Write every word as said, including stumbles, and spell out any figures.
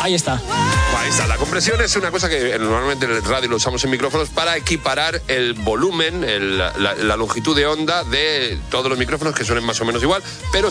Ahí está. Ahí está. La compresión es una cosa que normalmente en el radio lo usamos en micrófonos para equiparar el volumen, el, la, la longitud de onda de todos los micrófonos, que suenen más o menos igual, pero